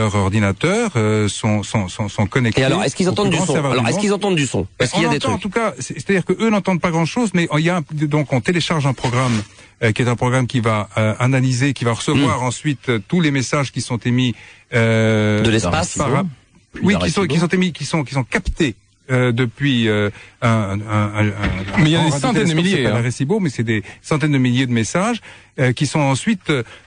leur ordinateur sont connectés. Et alors, est-ce qu'ils entendent du son? Alors, est-ce qu'ils entendent du son? Est-ce qu'il y a des trucs? En tout cas, c'est-à-dire que eux n'entendent pas grand-chose, mais donc on télécharge un programme qui est un programme qui va analyser, qui va recevoir ensuite tous les messages qui sont émis de l'espace. Oui, qui sont émis, qui sont captés. Depuis mais il y a des centaines de milliers. Arecibo, mais c'est des centaines de milliers de messages qui sont ensuite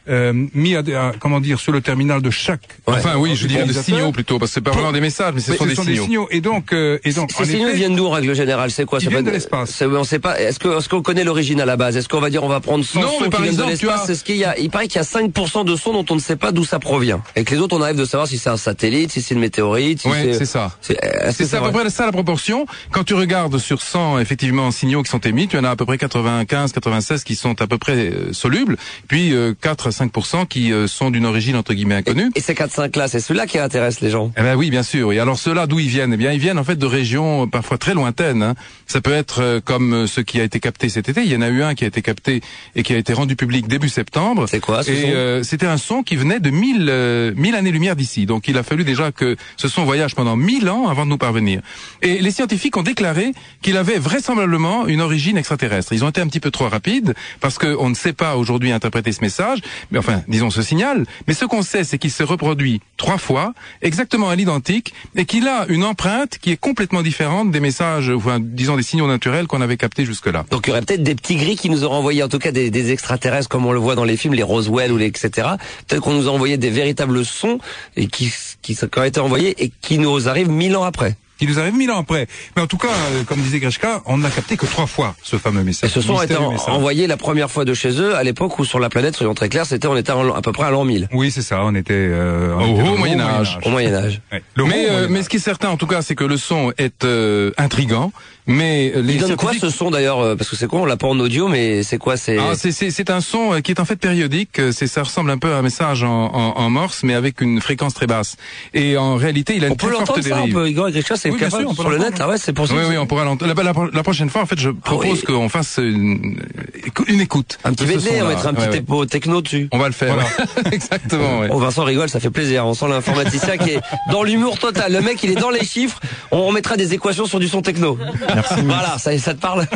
mis sur le terminal de chaque. Enfin oui, je dirais des signaux plutôt, parce que c'est pas vraiment des messages, mais ce sont des signaux. Et donc ces signaux viennent d'où en règle générale? C'est quoi? Ils viennent de l'espace. On sait pas. Est-ce qu'on connaît l'origine à la base? Est-ce qu'on va dire on va prendre 100 sons qui viennent de l'espace? Est-ce qu'il y a? Il paraît qu'il y a 5% de sons dont on ne sait pas d'où ça provient, et que les autres on arrive de savoir si c'est un satellite, si c'est une météorite. Si c'est ça. C'est à peu près ça la proportion. Quand tu regardes sur 100 effectivement signaux qui sont émis, tu en as à peu près 95, 96 qui sont à peu près solubles, puis 4 à 5% qui sont d'une origine entre guillemets inconnue. Et ces 4-5 là, c'est ceux-là qui intéressent les gens. Eh ben oui, bien sûr. Et alors ceux-là, d'où ils viennent? Eh bien, ils viennent en fait de régions parfois très lointaines. Hein. Ça peut être comme ce qui a été capté cet été. Il y en a eu un qui a été capté et qui a été rendu public début septembre. C'est quoi ce son? C'était un son qui venait de 1000 années-lumière d'ici. Donc il a fallu déjà que ce son voyage pendant 1000 ans avant de nous parvenir. Et les scientifiques ont déclaré qu'il avait vraisemblablement une origine extraterrestre. Ils ont été un petit peu trop rapides parce que on ne sait pas aujourd'hui interpréter ce message, mais enfin, disons ce signal. Mais ce qu'on sait, c'est qu'il se reproduit 3 fois, exactement à l'identique, et qu'il a une empreinte qui est complètement différente des messages, enfin, disons des signaux naturels qu'on avait captés jusque-là. Donc il y aurait peut-être des petits gris qui nous auraient envoyé, en tout cas des extraterrestres comme on le voit dans les films, les Roswell ou les etc. Peut-être qu'on nous a envoyé des véritables sons et qui ont été envoyés et qui nous arrivent 1000 ans après. Qui nous arrive 1000 ans après. Mais en tout cas, comme disait Grishka, on n'a capté que 3 fois ce fameux message. Et ce son a été envoyé la première fois de chez eux, à l'époque où sur la planète, soyons très clairs, on était à peu près à l'an 1000. Oui, c'est ça, on était au Moyen-Âge. Au Moyen-Âge. Ouais. Mais ce qui est certain, en tout cas, c'est que le son est intriguant. Mais il donne quoi ce son d'ailleurs? Parce que c'est quoi, on l'a pas en audio, mais c'est quoi? C'est un son qui est en fait périodique. Ça ressemble un peu à un message en morse, mais avec une fréquence très basse. Et en réalité, il a une très forte dérive. On peut l'entendre, Igor et Grishka, c'est capable sur le net. Ah ouais, c'est pour ça. Oui, on pourra l'entendre. La prochaine fois, en fait, je propose qu'on fasse une écoute. Un petit medley, on mettra un petit tempo techno dessus. On va le faire. Voilà. Exactement. Ouais. Oh, Vincent rigole, ça fait plaisir. On sent l'informaticien qui est dans l'humour total. Le mec, il est dans les chiffres. On mettra des équations sur du son techno. Merci. Voilà, ça te parle.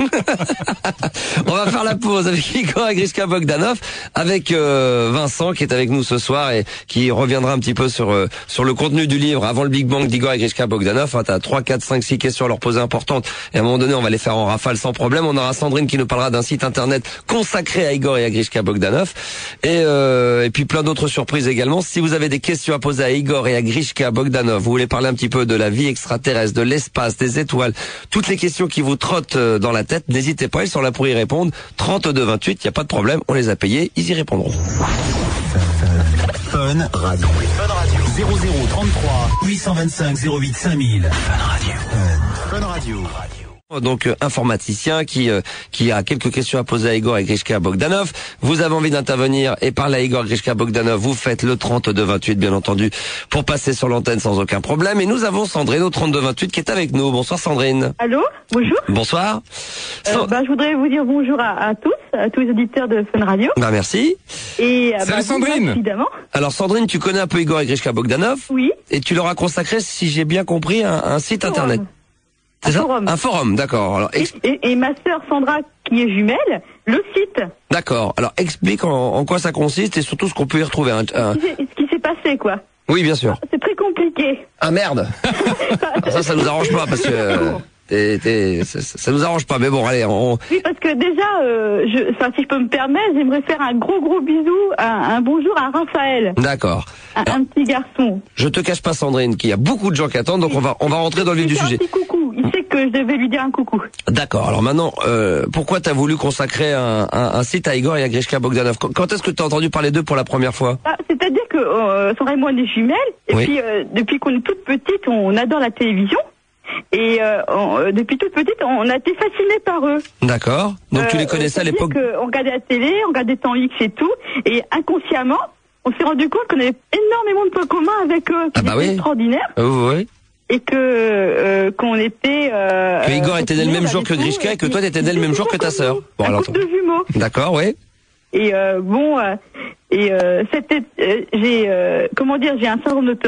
On va faire la pause avec Igor et Grishka Bogdanov, avec Vincent qui est avec nous ce soir et qui reviendra un petit peu sur le contenu du livre avant le Big Bang d'Igor et Grishka Bogdanov. T'as 3, 4, 5, 6 questions à leur poser importantes et à un moment donné on va les faire en rafale sans problème. On aura Sandrine qui nous parlera d'un site internet consacré à Igor et à Grishka Bogdanov et puis plein d'autres surprises également. Si vous avez des questions à poser à Igor et à Grishka Bogdanov, vous voulez parler un petit peu de la vie extraterrestre, de l'espace, des étoiles, toutes les questions qui vous trottent dans la tête, n'hésitez pas, ils sont là pour y répondre. 32 28, il y a pas de problème, on les a payés, ils y répondront. Fun Radio. 0033 825 08 5000. Fun Radio. Fun Radio. Donc informaticien qui a quelques questions à poser à Igor et Grishka Bogdanov. Vous avez envie d'intervenir et parler à Igor Grishka Bogdanov, vous faites le 32 28 bien entendu pour passer sur l'antenne sans aucun problème. Et nous avons Sandrine au 32 28 qui est avec nous. Bonsoir Sandrine. Allô, bonjour. Bonsoir. Je voudrais vous dire bonjour à tous les auditeurs de Fun Radio. Merci. Et salut Sandrine. Évidemment. Alors Sandrine, tu connais un peu Igor et Grishka Bogdanov? Oui. Et tu leur as consacré, si j'ai bien compris, un site internet. C'est ça? Forum. Un forum, d'accord. Alors, et ma sœur Sandra, qui est jumelle, le site. D'accord. Alors, explique en quoi ça consiste et surtout ce qu'on peut y retrouver. Ce qui s'est passé, quoi. Oui, bien sûr. C'est très compliqué. Ah merde. Ça nous arrange pas parce que ça nous arrange pas. Mais bon, allez. Oui, parce que déjà, si je peux me permettre, j'aimerais faire un gros bisou, un bonjour à Raphaël. D'accord. Un petit garçon. Je te cache pas, Sandrine, qu'il y a beaucoup de gens qui attendent, donc on va rentrer dans le vif du sujet. Un petit coucou. Il sait que je devais lui dire un coucou. D'accord. Alors maintenant, pourquoi t'as voulu consacrer un site à Igor et à Grishka Bogdanov? Quand est-ce que t'as entendu parler d'eux pour la première fois? C'est-à-dire que Sandra et moi, on est jumelles, et puis depuis qu'on est toute petite, on adore la télévision. Et depuis toute petite, on a été fascinés par eux. D'accord. Donc tu les connaissais à l'époque? On regardait la télé, on regardait Temps X et tout, et inconsciemment, on s'est rendu compte qu'on avait énormément de points communs avec eux. C'était extraordinaire. Oui. Et qu'on était... que Igor était né le même jour que Grishka et que toi t'étais né le même jour que ta sœur. Bon, un couple de jumeaux. D'accord, oui. Et c'était... j'ai un syndrome de